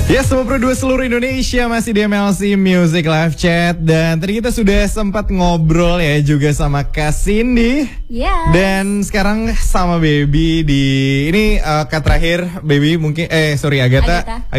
Ya, semua produser seluruh Indonesia masih di MLC Music Live Chat. Dan tadi kita sudah sempat ngobrol ya juga sama Kak Cindy. Iya. Dan sekarang sama Baby di ini Kak terakhir Baby mungkin Agatha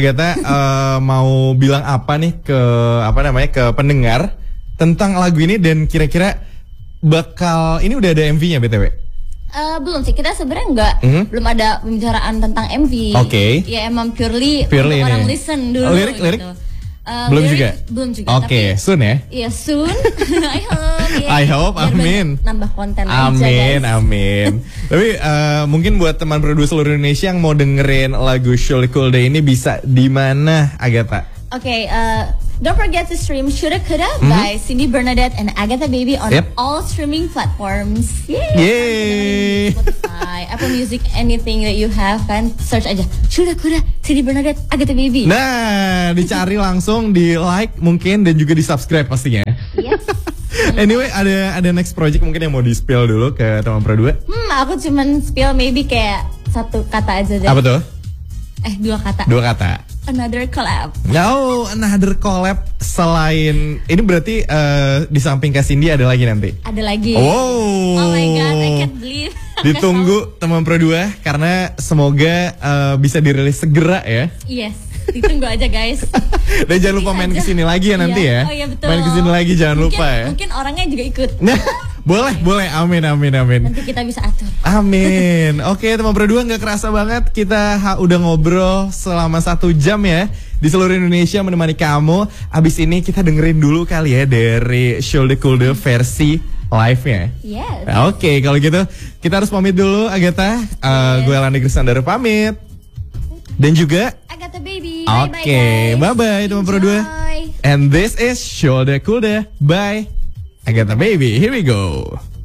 mau bilang apa nih ke pendengar tentang lagu ini dan kira-kira bakal ini udah ada MV-nya BTW? Belum sih, kita sebenarnya belum ada pembicaraan tentang MV. Oke. Ya emang purely untuk ini. orang listen dulu. Lirik? Gitu. Belum juga. Oke, tapi soon ya. Iya, soon. I hope. Ya. I hope, amin. Nambah konten Amin, aja, guys. amin. Tapi mungkin buat teman produser seluruh Indonesia yang mau dengerin lagu Surely Cool Day ini bisa di mana, Agatha? Oke, don't forget to stream Shoulda Coulda by Cindy Bernadette and Agatha Baby on all streaming platforms. Yay! Spotify, Apple Music, anything that you have, kan search aja Shoulda Coulda Cindy Bernadette Agatha Baby. Nah, dicari langsung, di like mungkin dan juga di subscribe pastinya. Yes. Anyway, ada next project mungkin yang mau di spill dulu ke teman produser. Aku cuman spill maybe kayak satu kata aja deh. Apa tuh? Dua kata. Dua kata. Another collab. No, another collab selain ini berarti di samping Kak Cindy ada lagi nanti. Ada lagi. Wow. Oh my god, I can't believe. Ditunggu teman produser karena semoga bisa dirilis segera ya. Yes, ditunggu aja guys. Dan jangan lupa main kesini lagi ya nanti ya. Oh iya betul. Main kesini lagi jangan lupa ya. Mungkin orangnya juga ikut. Boleh. Amin. Nanti kita bisa atur. Amin. Oke, teman berdua nggak kerasa banget kita udah ngobrol selama 1 jam ya di seluruh Indonesia menemani kamu. Abis ini kita dengerin dulu kali ya dari Shoulda Coulda versi live-nya. Yes. Oke, kalau gitu kita harus pamit dulu, Agatha. Gue Landi Krisnandar pamit. Dan juga Agatha Baby. Oke, bye-bye teman berdua. And this is Shoulda Coulda by Agatha Baby. Here we go.